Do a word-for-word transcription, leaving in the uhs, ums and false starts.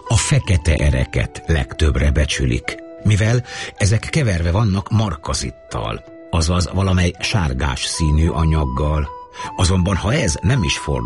A fekete ereket legtöbbre becsülik, mivel ezek keverve vannak markazittal, azaz valamely sárgás színű anyaggal. Azonban ha ez nem is fordul